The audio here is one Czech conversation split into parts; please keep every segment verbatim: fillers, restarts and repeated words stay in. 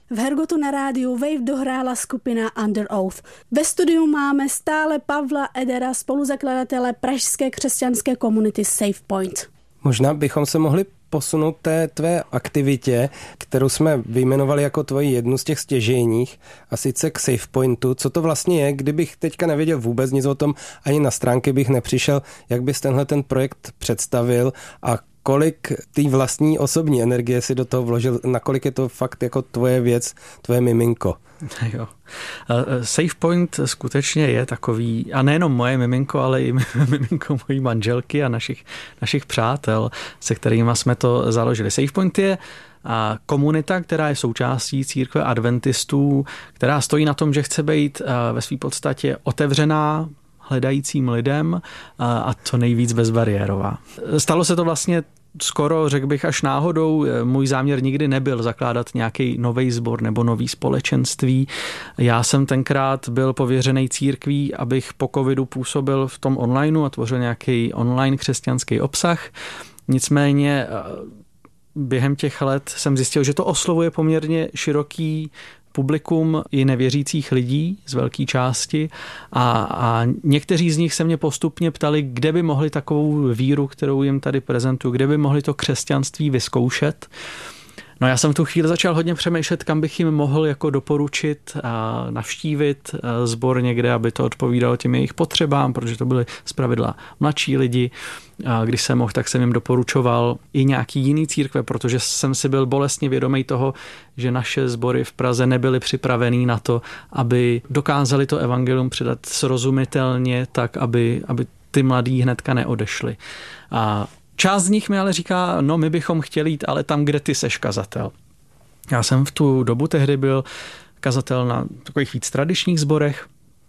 V Hergotu na rádiu Wave dohrála skupina Under Oath. Ve studiu máme stále Pavla Edera, spoluzakladatele pražské křesťanské komunity Safe Point. Možná bychom se mohli posunout té tvé aktivitě, kterou jsme vyjmenovali jako tvoji jednu z těch stěžejních, a sice k Safe Pointu. Co to vlastně je, kdybych teďka nevěděl vůbec nic o tom, ani na stránky bych nepřišel, jak bys tenhle ten projekt představil a kolik té vlastní osobní energie si do toho vložil, nakolik je to fakt jako tvoje věc, tvoje miminko. Jo. Safe Point skutečně je takový, a nejenom moje miminko, ale i miminko mojí manželky a našich, našich přátel, se kterými jsme to založili. Safe Point je a komunita, která je součástí církve adventistů, která stojí na tom, že chce být ve své podstatě otevřená hledajícím lidem a co nejvíc bezbariérová. Stalo se to vlastně skoro, řekl bych, až náhodou. Můj záměr nikdy nebyl zakládat nějaký nový sbor nebo nový společenství. Já jsem tenkrát byl pověřený církví, abych po covidu působil v tom onlineu a tvořil nějaký online křesťanský obsah. Nicméně během těch let jsem zjistil, že to oslovuje poměrně široký publikum i nevěřících lidí z velké části a, a někteří z nich se mě postupně ptali, kde by mohli takovou víru, kterou jim tady prezentuju, kde by mohli to křesťanství vyzkoušet. No já jsem v tu chvíli začal hodně přemýšlet, kam bych jim mohl jako doporučit a navštívit sbor někde, aby to odpovídalo těm jejich potřebám, protože to byly zpravidla mladší lidi. A když jsem mohl, tak jsem jim doporučoval i nějaký jiný církve, protože jsem si byl bolestně vědomý toho, že naše sbory v Praze nebyly připravený na to, aby dokázali to evangelium předat srozumitelně tak, aby, aby ty mladí hnedka neodešli. A část z nich mi ale říká, no my bychom chtěli jít, ale tam, kde ty seš kazatel. Já jsem v tu dobu tehdy byl kazatel na takových víc tradičních sborech,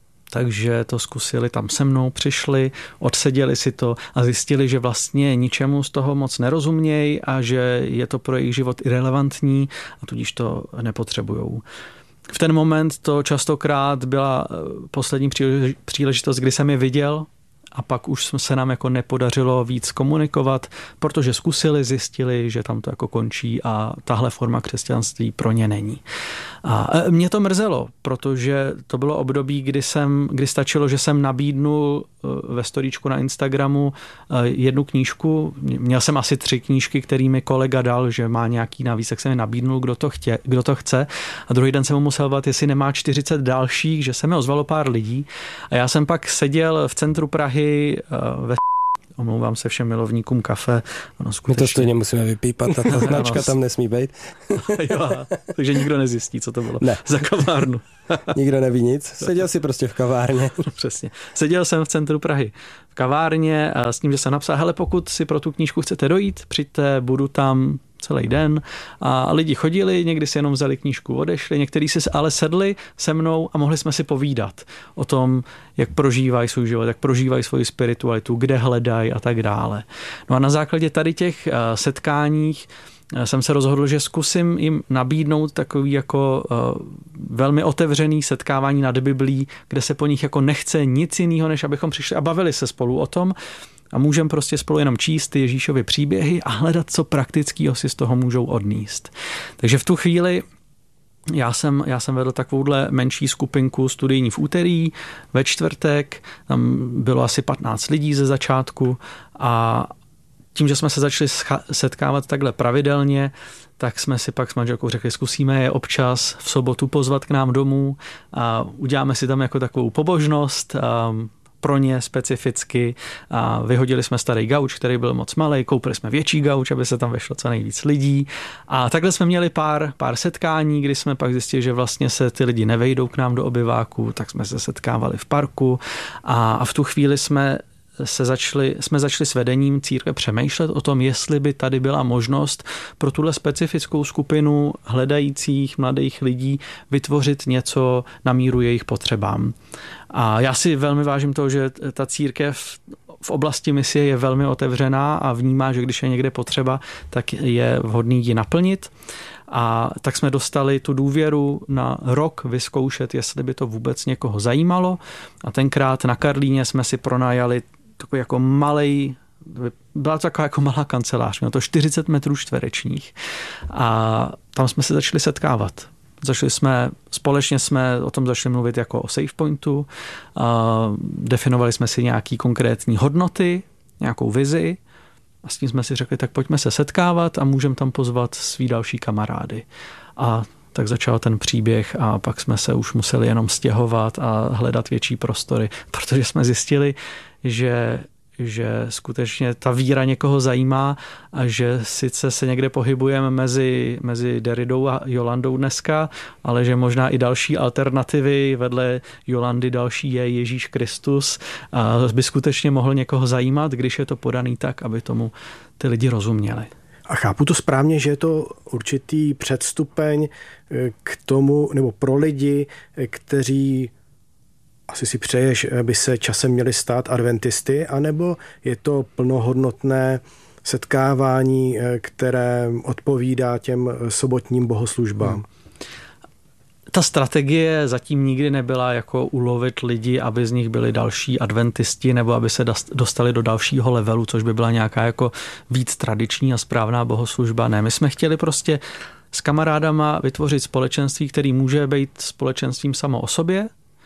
takže to zkusili tam se mnou, přišli, odseděli si to a zjistili, že vlastně ničemu z toho moc nerozumějí a že je to pro jejich život irelevantní a tudíž to nepotřebujou. V ten moment to častokrát byla poslední příležitost, kdy jsem je viděl, a pak už se nám jako nepodařilo víc komunikovat, protože zkusili, zjistili, že tam to jako končí a tahle forma křesťanství pro ně není. A mě to mrzelo, protože to bylo období, kdy, jsem, kdy stačilo, že jsem nabídnul ve storíčku na Instagramu jednu knížku. Měl jsem asi tři knížky, který mi kolega dal, že má nějaký navíc, tak jsem mi nabídnul, kdo to, chtě, kdo to chce. A druhý den jsem mu musel bát, jestli nemá čtyřicet dalších, že se mi ozvalo pár lidí. A já jsem pak seděl v centru Prahy ve omlouvám se všem milovníkům kafe. Ono skutečně... My to stejně musíme vypípat, ta značka tam nesmí být. Jo, takže nikdo nezjistí, co to bylo ne. za kavárnu. Nikdo neví nic, seděl si prostě v kavárně. Přesně. Seděl jsem v centru Prahy v kavárně a s tím, že jsem napsal, hele, pokud si pro tu knížku chcete dojít, přijďte, budu tam celý den a lidi chodili, někdy si jenom vzali knížku, odešli, někteří si ale sedli se mnou a mohli jsme si povídat o tom, jak prožívají svůj život, jak prožívají svoji spiritualitu, kde hledají a tak dále. No a na základě tady těch setkáních jsem se rozhodl, že zkusím jim nabídnout takový jako velmi otevřený setkávání nad Biblí, kde se po nich jako nechce nic jiného, než abychom přišli a bavili se spolu o tom, a můžeme prostě spolu jenom číst ty Ježíšovy příběhy a hledat, co praktického si z toho můžou odníst. Takže v tu chvíli já jsem, já jsem vedl takovouhle menší skupinku studijní v úterý, ve čtvrtek, tam bylo asi patnáct lidí ze začátku a tím, že jsme se začali setkávat takhle pravidelně, tak jsme si pak s manželkou řekli, zkusíme je občas v sobotu pozvat k nám domů a uděláme si tam jako takovou pobožnost, pro ně specificky a vyhodili jsme starý gauč, který byl moc malej, koupili jsme větší gauč, aby se tam vešlo co nejvíc lidí a takhle jsme měli pár, pár setkání, kdy jsme pak zjistili, že vlastně se ty lidi nevejdou k nám do obyváku, tak jsme se setkávali v parku a, a v tu chvíli jsme se začali, jsme začali s vedením církve přemýšlet o tom, jestli by tady byla možnost pro tuhle specifickou skupinu hledajících mladých lidí vytvořit něco na míru jejich potřebám. A já si velmi vážím toho, že ta církev v oblasti misie je velmi otevřená a vnímá, že když je někde potřeba, tak je vhodný ji naplnit. A tak jsme dostali tu důvěru na rok vyzkoušet, jestli by to vůbec někoho zajímalo. A tenkrát na Karlíně jsme si pronajali takový jako malej, byla to taková jako malá kancelář, mělo to čtyřicet metrů čtverečních a tam jsme se začali setkávat Začali jsme, společně jsme o tom začali mluvit jako o SafePointu, definovali jsme si nějaký konkrétní hodnoty, nějakou vizi a s tím jsme si řekli, tak pojďme se setkávat a můžeme tam pozvat svý další kamarády. A tak začal ten příběh a pak jsme se už museli jenom stěhovat a hledat větší prostory, protože jsme zjistili, že že skutečně ta víra někoho zajímá a že sice se někde pohybujeme mezi, mezi Derridou a Jolandou dneska, ale že možná i další alternativy vedle Jolandy další je Ježíš Kristus a by skutečně mohl někoho zajímat, když je to podaný tak, aby tomu ty lidi rozuměli. A chápu to správně, že je to určitý předstupeň k tomu, nebo pro lidi, kteří asi si přeješ, aby se časem měli stát adventisty, anebo je to plnohodnotné setkávání, které odpovídá těm sobotním bohoslužbám? Hmm. Ta strategie zatím nikdy nebyla jako ulovit lidi, aby z nich byli další adventisti nebo aby se dostali do dalšího levelu, což by byla nějaká jako víc tradiční a správná bohoslužba. Ne, my jsme chtěli prostě s kamarádama vytvořit společenství, který může být společenstvím samo o sobě.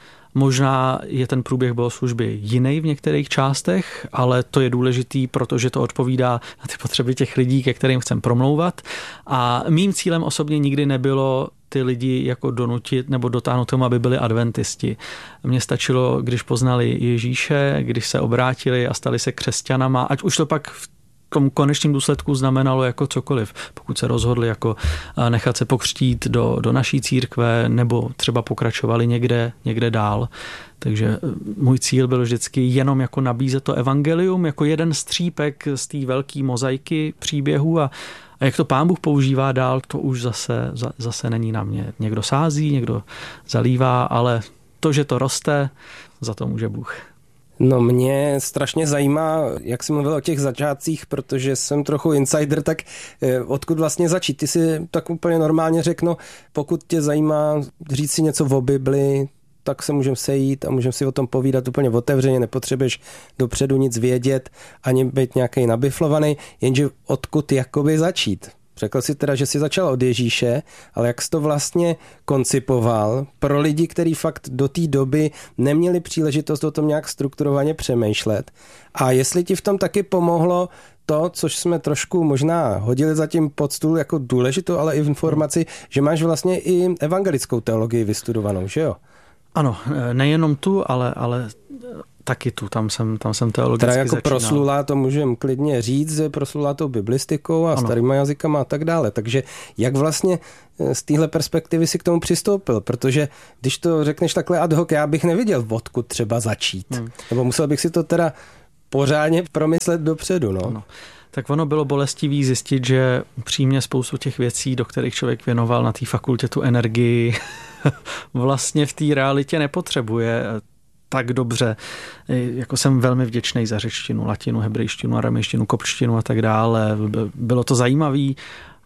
Možná je ten průběh bohoslužby jiný v některých částech, ale to je důležitý, protože to odpovídá na ty potřeby těch lidí, ke kterým chcem promlouvat. A mým cílem osobně nikdy nebylo ty lidi jako donutit nebo dotáhnout tomu, aby byli adventisti. Mně stačilo, když poznali Ježíše, když se obrátili a stali se křesťanama, ať už to pak v tom konečným důsledku znamenalo jako cokoliv. Pokud se rozhodli jako nechat se pokřtít do, do naší církve nebo třeba pokračovali někde, někde dál. Takže můj cíl byl vždycky jenom jako nabízet to evangelium jako jeden střípek z té velké mozaiky příběhů a, a jak to Pán Bůh používá dál, to už zase, zase není na mě. Někdo sází, někdo zalívá, ale to, že to roste, za to může Bůh. No mě strašně zajímá, jak jsi mluvil o těch začátcích, protože jsem trochu insider, tak odkud vlastně začít? Ty si tak úplně normálně řekl, no, pokud tě zajímá říct si něco o Bibli, tak se můžeme sejít a můžeme si o tom povídat úplně otevřeně, nepotřebuješ dopředu nic vědět, ani být nějaký nabiflovaný, jenže odkud jakoby začít? Řekl si teda, že jsi začal od Ježíše, ale jak jsi to vlastně koncipoval pro lidi, kteří fakt do té doby neměli příležitost o tom nějak strukturovaně přemýšlet. A jestli ti v tom taky pomohlo to, což jsme trošku možná hodili zatím pod stůl jako důležitou, ale i informaci, že máš vlastně i evangelickou teologii vystudovanou, že jo? Ano, nejenom tu, ale, ale taky tu, tam jsem, tam jsem teologicky začínal. Teda jako začínal. proslulá, to můžeme klidně říct, proslulá tou biblistikou a ano. starýma jazykama a tak dále. Takže jak vlastně z téhle perspektivy si k tomu přistoupil? Protože když to řekneš takhle ad hoc, já bych nevěděl, odkud třeba začít. Hmm. Nebo musel bych si to teda pořádně promyslet dopředu, no. Ano. Tak ono bylo bolestivý zjistit, že upřímně spoustu těch věcí, do kterých člověk věnoval na té fakultě tu energii, vlastně v té realitě nepotřebuje tak dobře. Jako jsem velmi vděčný za řečtinu, latinu, hebrejštinu, aramejštinu, kopčtinu a tak dále. Bylo to zajímavý,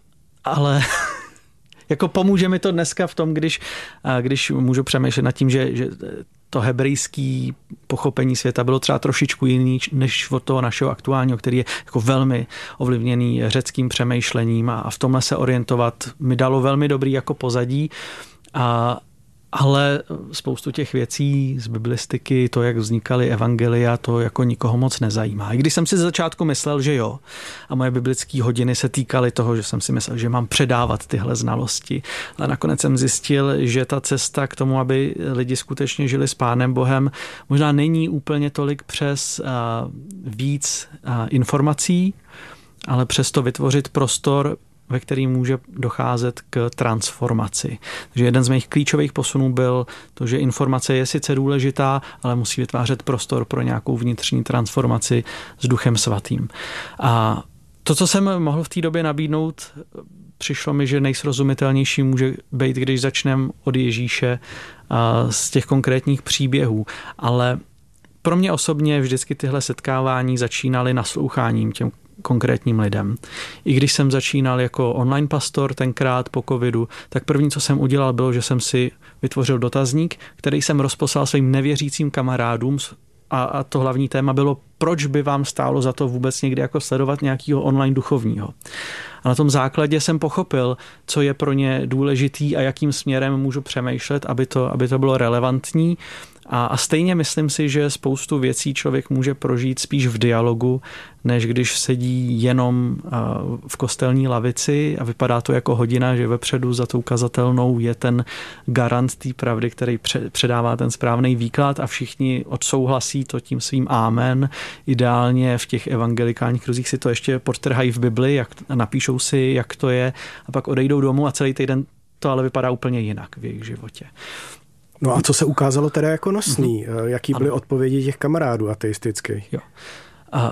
ale jako pomůže mi to dneska v tom, když, když můžu přemýšlet nad tím, že, že to hebrejský pochopení světa bylo třeba trošičku jiný než od toho našeho aktuálního, který je jako velmi ovlivněný řeckým přemýšlením a v tomhle se orientovat mi dalo velmi dobrý jako pozadí. A ale spoustu těch věcí z biblistiky, to, jak vznikaly evangelia, to jako nikoho moc nezajímá. I když jsem si z začátku myslel, že jo, a moje biblické hodiny se týkaly toho, že jsem si myslel, že mám předávat tyhle znalosti. Ale nakonec jsem zjistil, že ta cesta k tomu, aby lidi skutečně žili s Pánem Bohem, možná není úplně tolik přes uh, víc uh, informací, ale přesto vytvořit prostor, ve kterým může docházet k transformaci. Takže jeden z mých klíčových posunů byl to, že informace je sice důležitá, ale musí vytvářet prostor pro nějakou vnitřní transformaci s Duchem Svatým. A to, co jsem mohl v té době nabídnout, přišlo mi, že nejsrozumitelnější může být, když začneme od Ježíše z těch konkrétních příběhů. Ale pro mě osobně vždycky tyhle setkávání začínaly nasloucháním těm konkrétním lidem. I když jsem začínal jako online pastor tenkrát po covidu, tak první, co jsem udělal, bylo, že jsem si vytvořil dotazník, který jsem rozposlal svým nevěřícím kamarádům a, a to hlavní téma bylo, proč by vám stálo za to vůbec někdy jako sledovat nějakého online duchovního. A na tom základě jsem pochopil, co je pro ně důležitý a jakým směrem můžu přemýšlet, aby to, aby to bylo relevantní. A, a stejně myslím si, že spoustu věcí člověk může prožít spíš v dialogu, než když sedí jenom v kostelní lavici a vypadá to jako hodina, že vepředu za tou kazatelnou je ten garant té pravdy, který předává ten správný výklad a všichni odsouhlasí to tím svým amen. Ideálně v těch evangelikálních kruzích si to ještě podtrhají v Bibli, jak napíšou si, jak to je a pak odejdou domů a celý týden to ale vypadá úplně jinak v jejich životě. No a co se ukázalo teda jako nosný? Mm-hmm. Jaký byly ano. odpovědi těch kamarádů ateistických? Jo. A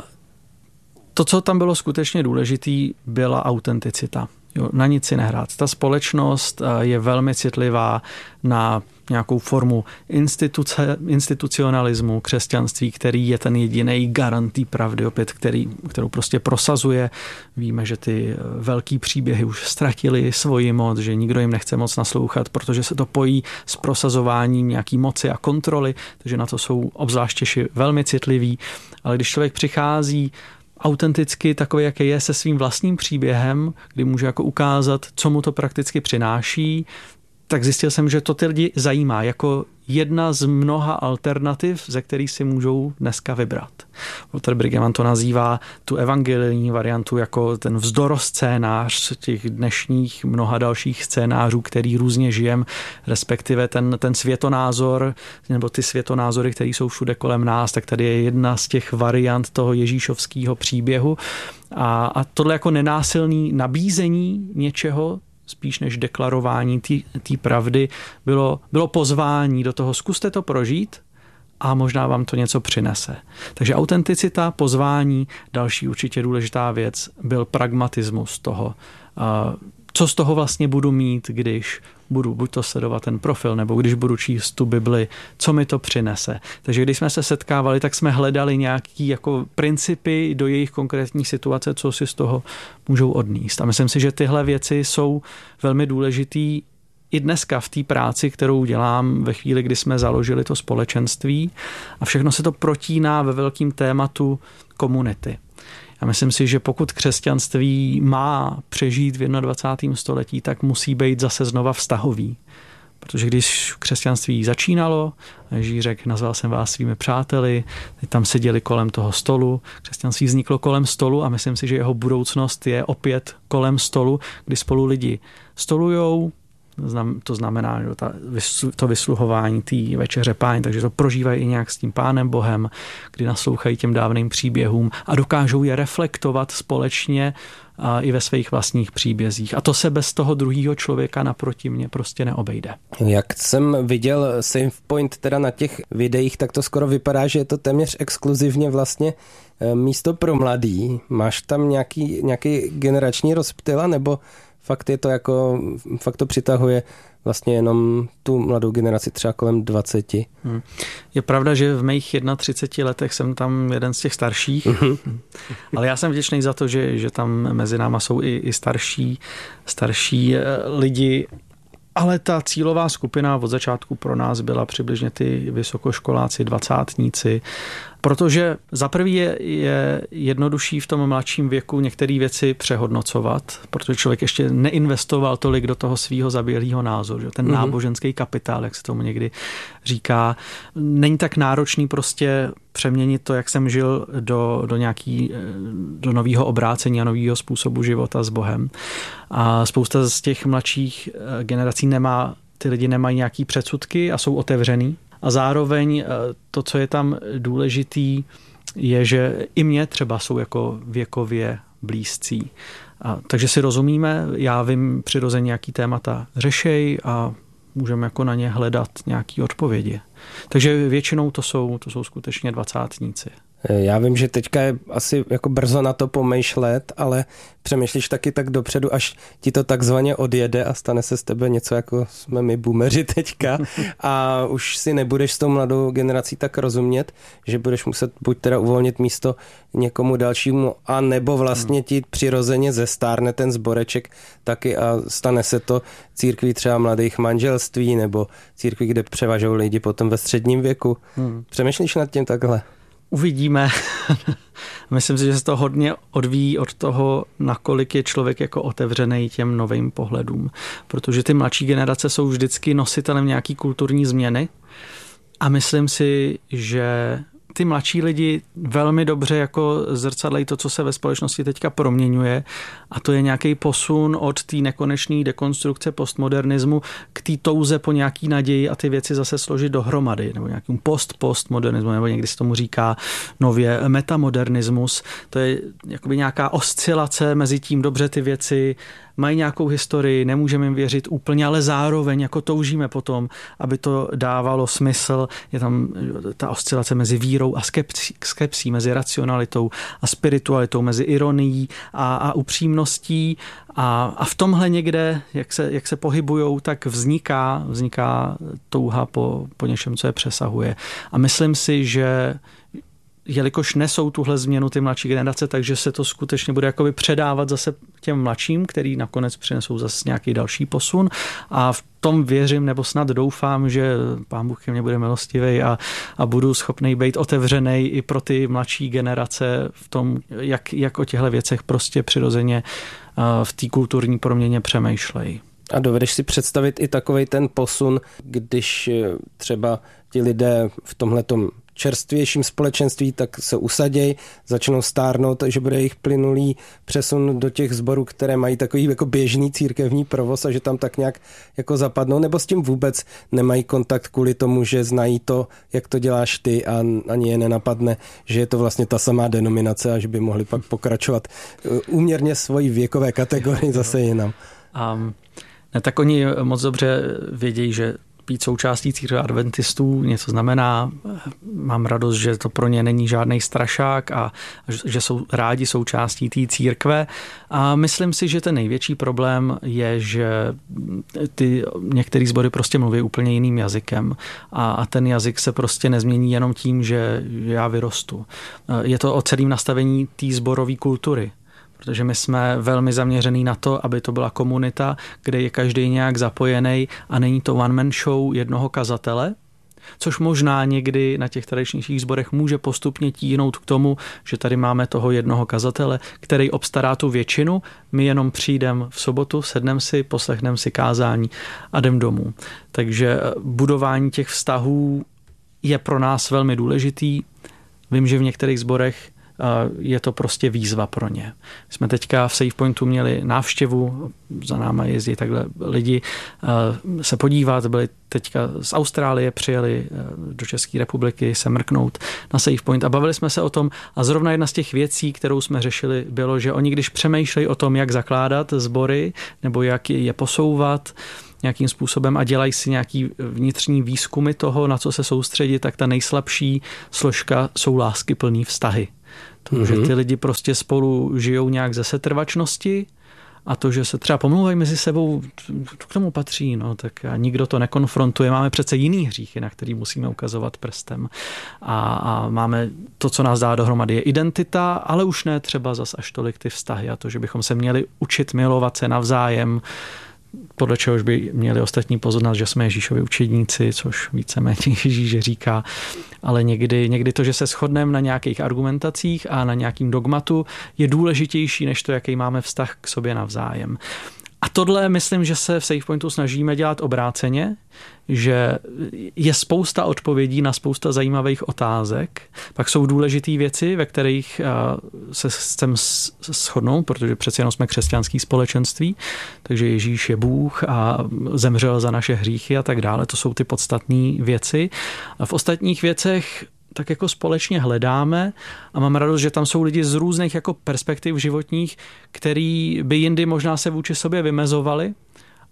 to, co tam bylo skutečně důležitý, byla autenticita. Jo, na nic si nehrát. Ta společnost je velmi citlivá na nějakou formu instituce, institucionalismu, křesťanství, který je ten jediný garant té pravdy, opět, který, kterou prostě prosazuje. Víme, že ty velký příběhy už ztratili svoji moc, že nikdo jim nechce moc naslouchat, protože se to pojí s prosazováním nějaký moci a kontroly, takže na to jsou obzvláště velmi citliví. Ale když člověk přichází autenticky takový, jaký je, se svým vlastním příběhem, kdy může jako ukázat, co mu to prakticky přináší, tak zjistil jsem, že to ty lidi zajímá jako jedna z mnoha alternativ, ze kterých si můžou dneska vybrat. Walter Brueggemann to nazývá tu evangelijní variantu jako ten vzdoroscénář těch dnešních mnoha dalších scénářů, který různě žijem, respektive ten, ten světonázor, nebo ty světonázory, které jsou všude kolem nás, tak tady je jedna z těch variant toho ježíšovského příběhu. A, a tohle jako nenásilný nabízení něčeho, spíš než deklarování té pravdy, bylo, bylo pozvání do toho, zkuste to prožít a možná vám to něco přinese. Takže autenticita, pozvání, další určitě důležitá věc byl pragmatismus toho, co z toho vlastně budu mít, když budu buď to sledovat ten profil, nebo když budu číst tu Bibli, co mi to přinese. Takže když jsme se setkávali, tak jsme hledali nějaký jako principy do jejich konkrétní situace, co si z toho můžou odníst. A myslím si, že tyhle věci jsou velmi důležitý i dneska v té práci, kterou dělám ve chvíli, kdy jsme založili to společenství a všechno se to protíná ve velkém tématu komunity. Já myslím si, že pokud křesťanství má přežít v dvacátém prvním století, tak musí být zase znova vztahový. Protože když křesťanství začínalo, Ježíš řekl, nazval jsem vás svými přáteli, teď tam seděli kolem toho stolu, křesťanství vzniklo kolem stolu a myslím si, že jeho budoucnost je opět kolem stolu, kdy spolu lidi stolujou, to znamená že to vysluhování té večeře Páně, takže to prožívají i nějak s tím Pánem Bohem, kdy naslouchají těm dávným příběhům a dokážou je reflektovat společně a i ve svých vlastních příbězích. A to se bez toho druhého člověka naproti mě prostě neobejde. Jak jsem viděl SafePoint teda na těch videích, tak to skoro vypadá, že je to téměř exkluzivně vlastně místo pro mladý. Máš tam nějaký, nějaký generační rozptyl, nebo fakt je to jako, fakt to přitahuje vlastně jenom tu mladou generaci třeba kolem dvaceti. Hmm. Je pravda, že v mých třiceti jedné letech jsem tam jeden z těch starších, ale já jsem vděčný za to, že, že tam mezi náma jsou i, i starší, starší lidi, ale ta cílová skupina od začátku pro nás byla přibližně ty vysokoškoláci, dvacátníci, protože za prvý je, je jednodušší v tom mladším věku některé věci přehodnocovat, protože člověk ještě neinvestoval tolik do toho svého zaběhlého názoru. Že? Ten mm-hmm. náboženský kapitál, jak se tomu někdy říká, není tak náročný prostě přeměnit to, jak jsem žil, do, do nějaký, do nového obrácení a nového způsobu života s Bohem. A spousta z těch mladších generací nemá, ty lidi nemají nějaký předsudky a jsou otevřený. A zároveň to, co je tam důležitý, je, že i mě třeba jsou jako věkově blízcí. A, takže si rozumíme, já vím přirozeně nějaký témata řešej a můžeme jako na ně hledat nějaké odpovědi. Takže většinou to jsou, to jsou skutečně dvacátníci. Já vím, že teďka je asi jako brzo na to pomýšlet, ale přemýšlíš taky tak dopředu, až ti to takzvaně odjede a stane se z tebe něco, jako jsme my boomeři teďka a už si nebudeš s tou mladou generací tak rozumět, že budeš muset buď teda uvolnit místo někomu dalšímu, a nebo vlastně ti přirozeně zestárne ten sboreček taky a stane se to církví třeba mladých manželství nebo církví, kde převažují lidi potom ve středním věku. Hmm. Přemýšlíš nad tím takhle? Uvidíme. Myslím si, že se to hodně odvíjí od toho, nakolik je člověk jako otevřený těm novým pohledům. Protože ty mladší generace jsou vždycky nositelem nějaký kulturní změny a myslím si, že ty mladší lidi velmi dobře jako zrcadlejí to, co se ve společnosti teďka proměňuje, a to je nějaký posun od té nekonečné dekonstrukce postmodernismu k té touze po nějaký naději a ty věci zase složit dohromady, nebo nějakým post-postmodernismu, nebo někdy se tomu říká nově metamodernismus. To je jakoby nějaká oscilace mezi tím, dobře, ty věci mají nějakou historii, nemůžeme jim věřit úplně, ale zároveň jako toužíme potom, aby to dávalo smysl. Je tam ta oscilace mezi vírou a skepsí, skepsí mezi racionalitou a spiritualitou, mezi ironií a, a upřímností. A, a v tomhle někde, jak se, jak se pohybujou, tak vzniká, vzniká touha po, po něčem, co je přesahuje. A myslím si, že jelikož nesou tuhle změnu ty mladší generace, takže se to skutečně bude jakoby předávat zase těm mladším, který nakonec přinesou zase nějaký další posun, a v tom věřím, nebo snad doufám, že Pán Bůh ke mně bude milostivý a, a budu schopný být otevřený i pro ty mladší generace v tom, jak, jak o těchto věcech prostě přirozeně v té kulturní proměně přemýšlejí. A dovedeš si představit i takovej ten posun, když třeba ti lidé v tomhletom čerstvějším společenství tak se usadějí, začnou stárnout, že bude jejich plynulý přesun do těch sborů, které mají takový jako běžný církevní provoz, a že tam tak nějak jako zapadnou, nebo s tím vůbec nemají kontakt kvůli tomu, že znají to, jak to děláš ty, a ani je nenapadne, že je to vlastně ta samá denominace a že by mohli pak pokračovat úměrně svojí věkové kategorii zase jinam. Um, ne, tak oni moc dobře vědějí, že být součástí církve adventistů něco znamená. Mám radost, že to pro ně není žádný strašák a že jsou rádi součástí té církve. A myslím si, že ten největší problém je, že ty některé sbory prostě mluví úplně jiným jazykem a, a ten jazyk se prostě nezmění jenom tím, že já vyrostu. Je to o celém nastavení té sborové kultury. Protože my jsme velmi zaměřený na to, aby to byla komunita, kde je každý nějak zapojený a není to one-man show jednoho kazatele, což možná někdy na těch tradičnějších sborech může postupně tíhnout k tomu, že tady máme toho jednoho kazatele, který obstará tu většinu, my jenom přijdeme v sobotu, sedneme si, poslechneme si kázání a jdem domů. Takže budování těch vztahů je pro nás velmi důležitý. Vím, že v některých sborech je to prostě výzva pro ně. Jsme teďka v Safe Pointu měli návštěvu, za náma jezdí takhle lidi se podívat, byli teďka z Austrálie, přijeli do České republiky se mrknout na Safe Point a bavili jsme se o tom, a zrovna jedna z těch věcí, kterou jsme řešili, bylo, že oni, když přemýšlejí o tom, jak zakládat sbory nebo jak je posouvat nějakým způsobem a dělají si nějaký vnitřní výzkumy toho, na co se soustředit, tak ta nejslabší složka jsou láskyplný vztahy. To, že ty lidi prostě spolu žijou nějak ze setrvačnosti a to, že se třeba pomlouvají mezi sebou, to k tomu patří, no, tak a nikdo to nekonfrontuje. Máme přece jiný hříchy, na který musíme ukazovat prstem. A, a máme to, co nás dá dohromady, je identita, ale už ne třeba zas až tolik ty vztahy a to, že bychom se měli učit milovat se navzájem, podle čehož by měli ostatní poznat, že jsme Ježíšovi učedníci, což víceméně Ježíš říká, ale někdy, někdy to, že se shodneme na nějakých argumentacích a na nějakým dogmatu, je důležitější než to, jaký máme vztah k sobě navzájem. A tohle myslím, že se v Safe Pointu snažíme dělat obráceně, že je spousta odpovědí na spousta zajímavých otázek. Pak jsou důležité věci, ve kterých se chcem shodnout, protože přeci jenom jsme křesťanský společenství, takže Ježíš je Bůh a zemřel za naše hříchy a tak dále. To jsou ty podstatné věci. A v ostatních věcech tak jako společně hledáme a mám radost, že tam jsou lidi z různých jako perspektiv životních, který by jindy možná se vůči sobě vymezovali,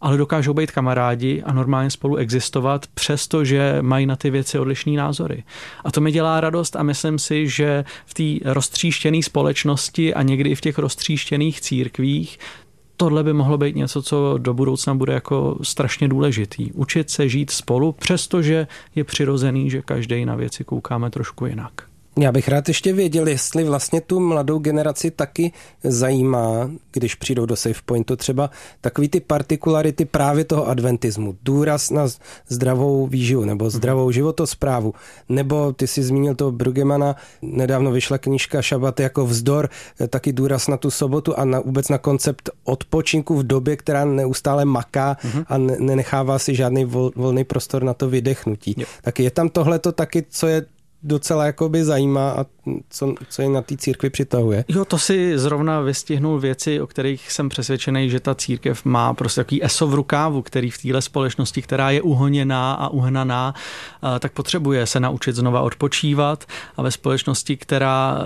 ale dokážou být kamarádi a normálně spolu existovat, přestože mají na ty věci odlišný názory. A to mi dělá radost a myslím si, že v té roztříštěné společnosti a někdy i v těch roztříštěných církvích tohle by mohlo být něco, co do budoucna bude jako strašně důležitý. Učit se žít spolu, přestože je přirozený, že každý na věci koukáme trošku jinak. Já bych rád ještě věděl, jestli vlastně tu mladou generaci taky zajímá, když přijdou do SafePointu, třeba takový ty partikularity právě toho adventismu, důraz na zdravou výživu nebo zdravou životosprávu, nebo ty jsi zmínil toho Brueggemana, nedávno vyšla knížka Šabat jako vzdor, taky důraz na tu sobotu a na, vůbec na koncept odpočinku v době, která neustále maká a ne, nenechává si žádný vol, volný prostor na to vydechnutí. Jo. Tak je tam tohleto taky, co je docela jakoby zajímá a co, co je na té církvi přitahuje. Jo, to si zrovna vystihnul věci, o kterých jsem přesvědčený, že ta církev má prostě takový eso v rukávu, který v téhle společnosti, která je uhoněná a uhnaná, tak potřebuje se naučit znova odpočívat a ve společnosti, která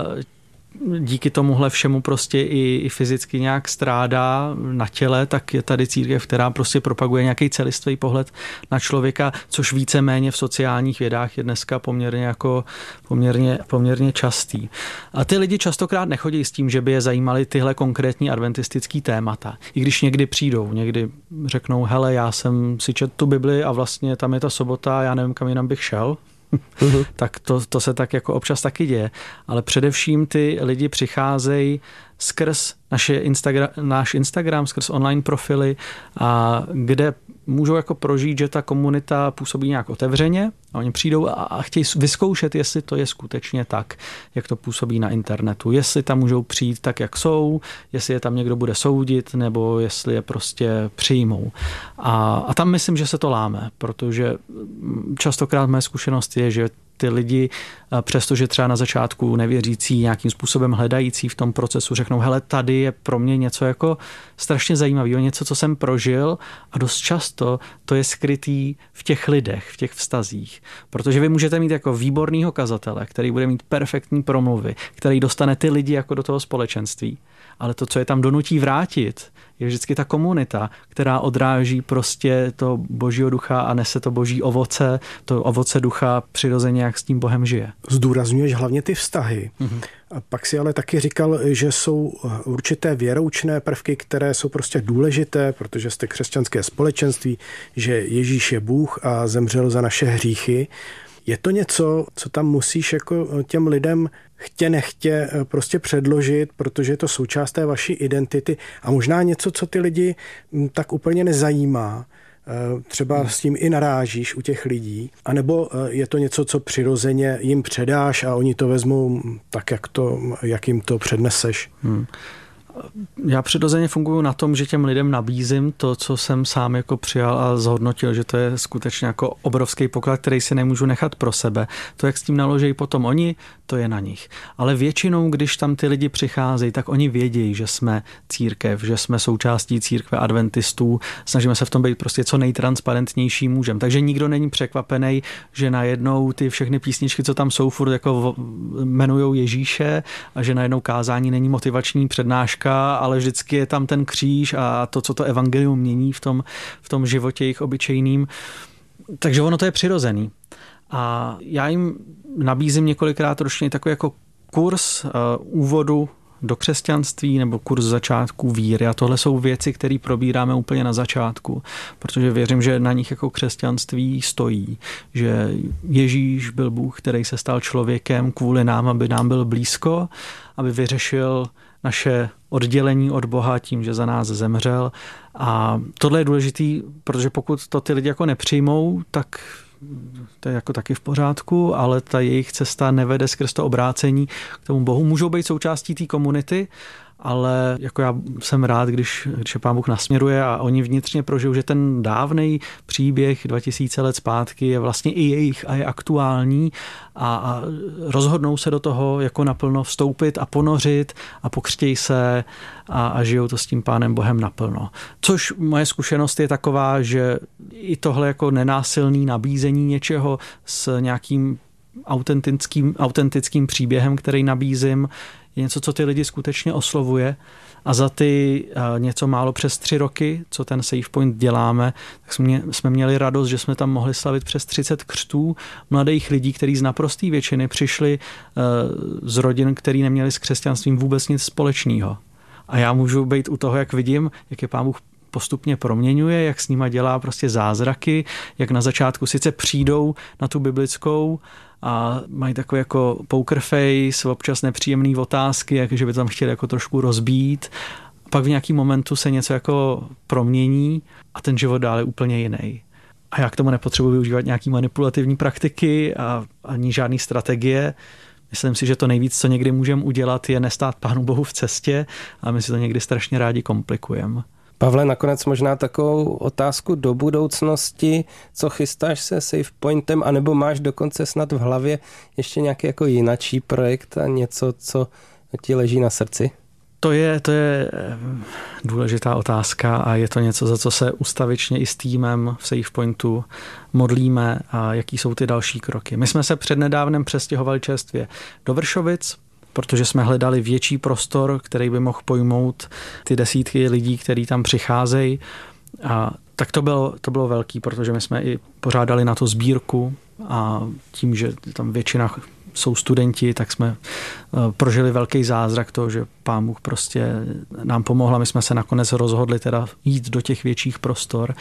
díky tomuhle všemu prostě i, i fyzicky nějak strádá na těle, tak je tady církev, která prostě propaguje nějaký celistvý pohled na člověka, což víceméně v sociálních vědách je dneska poměrně jako poměrně, poměrně častý. A ty lidi častokrát nechodí s tím, že by je zajímaly tyhle konkrétní adventistický témata. I když někdy přijdou, někdy řeknou, hele, já jsem si četl tu Bibli a vlastně tam je ta sobota, já nevím, kam jinam bych šel. Uhum. Tak to, to se tak jako občas taky děje. Ale především ty lidi přicházejí skrz naše Instagram, náš Instagram, skrz online profily, a kde můžou jako prožít, že ta komunita působí nějak otevřeně a oni přijdou a, a chtějí vyzkoušet, jestli to je skutečně tak, jak to působí na internetu. Jestli tam můžou přijít tak, jak jsou, jestli je tam někdo bude soudit, nebo jestli je prostě přijmou. A, a tam myslím, že se to láme, protože častokrát moje zkušenost je, že ty lidi, přestože třeba na začátku nevěřící, nějakým způsobem hledající v tom procesu, řeknou, hele, tady je pro mě něco jako strašně zajímavého, něco, co jsem prožil, a dost často to je skrytý v těch lidech, v těch vztazích. Protože vy můžete mít jako výborného kazatele, který bude mít perfektní promluvy, který dostane ty lidi jako do toho společenství. Ale to, co je tam donutí vrátit, je vždycky ta komunita, která odráží prostě to božího ducha a nese to boží ovoce, to ovoce ducha přirozeně, jak s tím Bohem žije. Zdůrazňuješ hlavně ty vztahy. Mm-hmm. A pak si ale taky říkal, že jsou určité věroučné prvky, které jsou prostě důležité, protože jste křesťanské společenství, že Ježíš je Bůh a zemřel za naše hříchy. Je to něco, co tam musíš jako těm lidem chtě nechtě prostě předložit, protože je to součást té vaší identity a možná něco, co ty lidi tak úplně nezajímá. Třeba hmm. s tím i narážíš u těch lidí, anebo je to něco, co přirozeně jim předáš a oni to vezmou tak, jak, to, jak jim to předneseš. Hmm. Já přirozeně funguji na tom, že těm lidem nabízím to, co jsem sám jako přijal a zhodnotil, že to je skutečně jako obrovský poklad, který si nemůžu nechat pro sebe. To, jak s tím naloží potom oni, to je na nich. Ale většinou, když tam ty lidi přicházejí, tak oni vědí, že jsme církev, že jsme součástí církve adventistů. Snažíme se v tom být prostě co nejtransparentnější můžem. Takže nikdo není překvapený, že najednou ty všechny písničky, co tam jsou, furt jako jmenujou Ježíše a že najednou kázání není motivační přednáška, ale vždycky je tam ten kříž a to, co to evangelium mění v tom, v tom životě jejich obyčejným. Takže ono to je přirozený. A já jim nabízím několikrát ročně takový jako kurz uh, úvodu do křesťanství nebo kurz začátku víry. A tohle jsou věci, které probíráme úplně na začátku, protože věřím, že na nich jako křesťanství stojí. Že Ježíš byl Bůh, který se stal člověkem kvůli nám, aby nám byl blízko, aby vyřešil naše oddělení od Boha tím, že za nás zemřel. A tohle je důležitý, protože pokud to ty lidi jako nepřijmou, tak to je jako taky v pořádku, ale ta jejich cesta nevede skrz to obrácení k tomu Bohu. Můžou být součástí té komunity, ale jako já jsem rád, když, když je Pán Bůh nasměruje a oni vnitřně prožijou, že ten dávnej příběh dva tisíce let zpátky je vlastně i jejich a je aktuální a, a rozhodnou se do toho jako naplno vstoupit a ponořit a pokřtějí se a, a žijou to s tím Pánem Bohem naplno. Což moje zkušenost je taková, že i tohle jako nenásilný nabízení něčeho s nějakým autentickým, autentickým příběhem, který nabízím, je něco, co ty lidi skutečně oslovuje A za ty něco málo přes tři roky, co ten SafePoint děláme, tak jsme, jsme měli radost, že jsme tam mohli slavit přes třicet křtů mladých lidí, kteří z naprosté většiny přišli z rodin, který neměli s křesťanstvím vůbec nic společného. A já můžu být u toho, jak vidím, jak je Pán Bůh postupně proměňuje, jak s nima dělá prostě zázraky, jak na začátku sice přijdou na tu biblickou a mají takový jako poker face, občas nepříjemné otázky, jak, že by tam chtěli jako trošku rozbít. A pak v nějaký momentu se něco jako promění a ten život dál je úplně jiný. A já k tomu nepotřebuji využívat nějaký manipulativní praktiky a ani žádný strategie. Myslím si, že to nejvíc, co někdy můžeme udělat, je nestát Pánu Bohu v cestě a my si to někdy strašně rádi komplikujeme. Pavle, nakonec možná takovou otázku do budoucnosti, co chystáš se SafePointem, anebo máš dokonce snad v hlavě ještě nějaký jako jinačí projekt a něco, co ti leží na srdci? To je, to je důležitá otázka a je to něco, za co se ustavičně i s týmem v SafePointu modlíme a jaký jsou ty další kroky. My jsme se přednedávnem přestěhovali čerstvě do Vršovic, protože jsme hledali větší prostor, který by mohl pojmout ty desítky lidí, kteří tam přicházejí. A tak to bylo, to bylo velký, protože my jsme i pořádali na to sbírku a tím, že tam většina jsou studenti, tak jsme prožili velký zázrak toho, že Pán Bůh prostě nám pomohl. My jsme se nakonec rozhodli teda jít do těch větších prostor.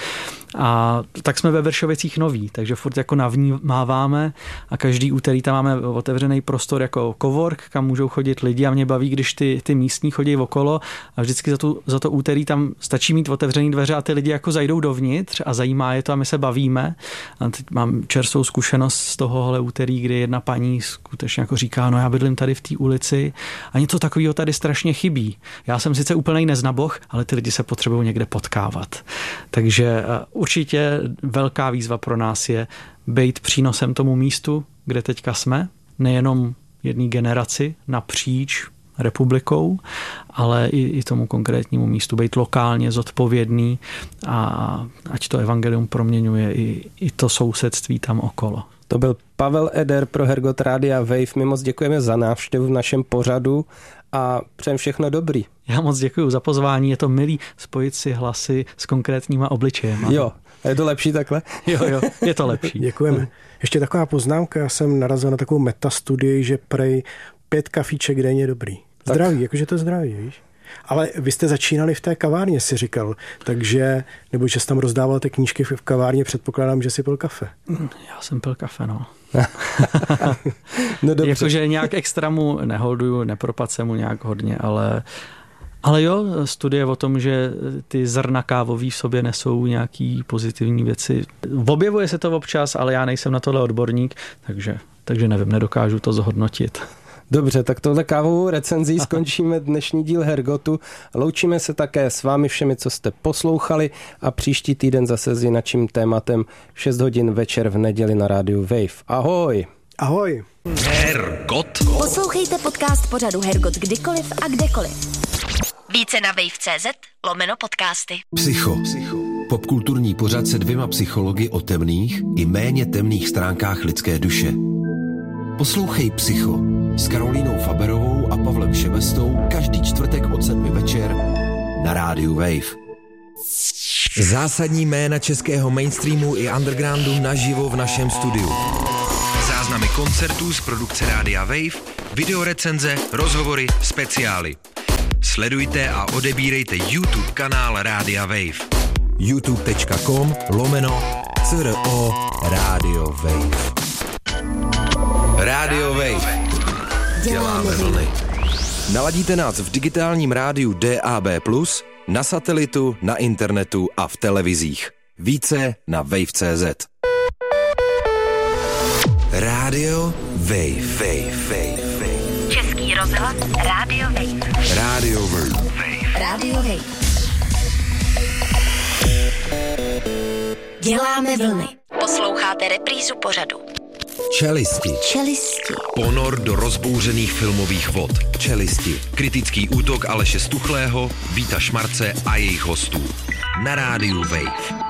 A tak jsme ve Vršovicích noví, takže furt jako navnímáváme a každý úterý tam máme otevřený prostor jako cowork, kam můžou chodit lidi a mě baví, když ty, ty místní chodí okolo a vždycky za, tu, za to úterý tam stačí mít otevřený dveře a ty lidi jako zajdou dovnitř a zajímá je to a my se bavíme. A teď mám čerstvou zkušenost z tohohle úterý, kdy jedna paní skutečně jako říká, no já bydlím tady v té ulici a něco takového tady strašně chybí. Já jsem sice úplnej neznaboch, ale ty lidi se potřebují někde potkávat. Takže určitě velká výzva pro nás je být přínosem tomu místu, kde teďka jsme, nejenom jedné generaci napříč republikou, ale i, i tomu konkrétnímu místu, být lokálně zodpovědný a ať to evangelium proměňuje i, i to sousedství tam okolo. To byl Pavel Eder pro Hergot Rádia Wave. My moc děkujeme za návštěvu v našem pořadu a přejem všechno dobrý. Já moc děkuji za pozvání, je to milý spojit si hlasy s konkrétníma obličejema. Jo, je to lepší takhle? Jo, jo, je to lepší. Děkujeme. Ještě taková poznámka, já jsem narazil na takovou metastudii, že prej pět kafíček denně dobrý. Zdraví, tak. Jakože to zdraví, víš? Ale vy jste začínali v té kavárně, si říkal, takže, nebo že jsi tam rozdával ty knížky v kavárně, předpokládám, že jsi pil kafe. Já jsem pil kafe, no. No dobře. Jakože nějak extra mu neholduju, nepropad se mu nějak hodně, ale, ale jo, studie o tom, že ty zrna kávový v sobě nesou nějaký pozitivní věci. Objevuje se to občas, ale já nejsem na tohle odborník, takže, takže nevím, nedokážu to zhodnotit. Dobře, tak tohle kávovou recenzí skončíme dnešní díl Hergotu. Loučíme se také s vámi všemi, co jste poslouchali a příští týden zase s jinačím tématem šest hodin večer v neděli na rádiu Wave. Ahoj! Ahoj! Hergot. Poslouchejte podcast pořadu Hergot kdykoliv a kdekoliv. Více na wave.cz lomeno podcasty. Psycho. Psycho. Popkulturní pořad se dvěma psychologi o temných i méně temných stránkách lidské duše. Poslouchej Psycho s Karolínou Faberovou a Pavlem Šebestou každý čtvrtek od sedmi večer na rádiu Wave. Zásadní jména českého mainstreamu i undergroundu naživo v našem studiu. Záznamy koncertů z produkce rádia Wave, videorecenze, rozhovory, speciály. Sledujte a odebírejte YouTube kanál rádia Wave. youtube.com lomeno CRO Rádio Wave. Rádio Wave. Děláme vlny. Naladíte nás v digitálním rádiu D A B plus, na satelitu, na internetu a v televizích. Více na wave tečka cé zet. Rádio Wave. Wave, Wave, Wave. Český rozhlas Rádio Wave. Rádio Wave. Rádio Wave. Děláme vlny. Posloucháte reprízu pořadu. Čelisti. Čelisti. Ponor do rozbouřených filmových vod. Čelisti. Kritický útok Aleše Stuchlého, Víta Šmarce a jejich hostů. Na rádiu Wave.